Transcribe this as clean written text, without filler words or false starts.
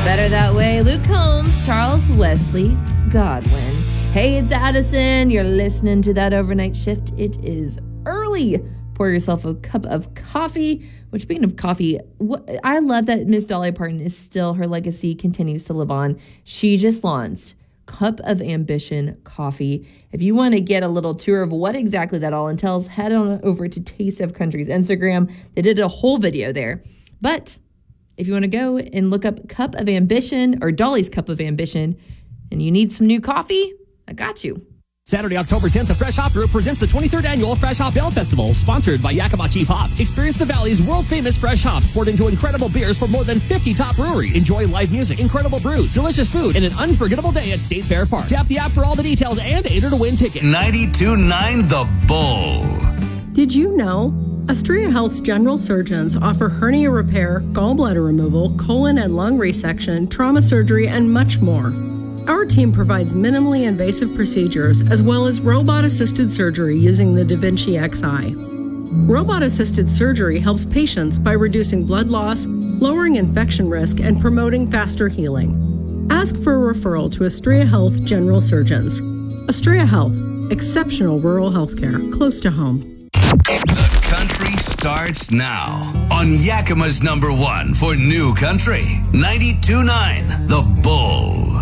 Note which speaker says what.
Speaker 1: Better That Way, Luke Combs, Charles Wesley Godwin. Hey, it's Addison. You're listening to That Overnight Shift. It is early. Pour yourself a cup of coffee. Which, speaking of coffee, I love that Miss Dolly Parton is still, her legacy continues to live on. She just launched Cup of Ambition coffee. If you want to get a little tour of what exactly that all entails, head on over to Taste of Country's Instagram. They did a whole video there. But if you want to go and look up Cup of Ambition or Dolly's Cup of Ambition and you need some new coffee, I got you.
Speaker 2: Saturday, October 10th, the Fresh Hop Group presents the 23rd Annual Fresh Hop Ale Festival, sponsored by Yakima Chief Hops. Experience the Valley's world-famous fresh hops poured into incredible beers from more than 50 top breweries. Enjoy live music, incredible brews, delicious food, and an unforgettable day at State Fair Park. Tap the app for all the details and enter to win tickets.
Speaker 3: 92.9 The Bull.
Speaker 4: Did you know? Astria Health's general surgeons offer hernia repair, gallbladder removal, colon and lung resection, trauma surgery, and much more. Our team provides minimally invasive procedures as well as robot-assisted surgery using the Da Vinci Xi. Robot-assisted surgery helps patients by reducing blood loss, lowering infection risk, and promoting faster healing. Ask for a referral to Astria Health General Surgeons. Astria Health, exceptional rural healthcare close to home.
Speaker 3: The country starts now on Yakima's #1 for new country, 92.9 The Bull.